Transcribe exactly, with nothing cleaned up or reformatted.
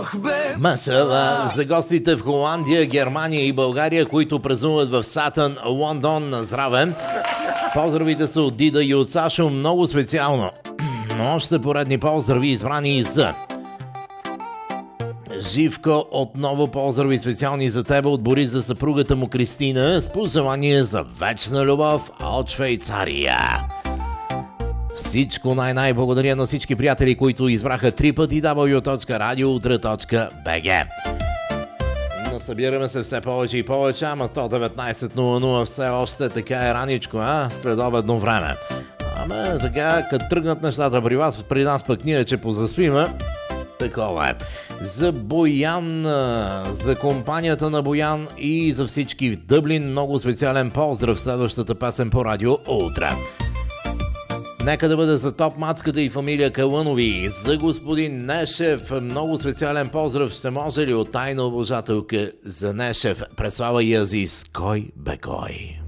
Масала за гостите в Холандия, Германия и България, които празнуват в Сатън, Лондон, на здраве. Поздравите са от Дида и от Сашо, много специално. Още поредни поздрави избрани за Живко, отново поздрави специални за тебе от Борис за съпругата му Кристина с пожелание за вечна любов от Швейцария. Всичко най-най благодаря на всички приятели, които избраха три пъти дабъл ю точка радиоутре точка би джи. Насъбираме се все повече и повече, ама сто деветнайсет нула нула все още така е раничко, а? Следобедно време. Ама така, като тръгнат нещата при вас, при нас пък ние, че позаспиме, такова е. За Боян, за компанията на Боян и за всички в Дъблин много специален поздрав, следващата песен по радио утре. Нека да бъде за топ мацката и фамилия Калънови. За господин Нешев много специален поздрав. Ще може ли от тайна обожателка за Нешев? Преслава и Азис. Кой бе кой?